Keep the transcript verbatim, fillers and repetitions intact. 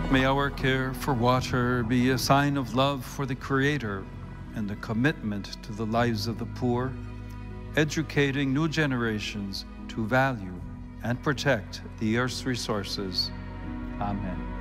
May our care for water be a sign of love for the Creator and a commitment to the lives of the poor, educating new generations to value and protect the earth's resources. Amen.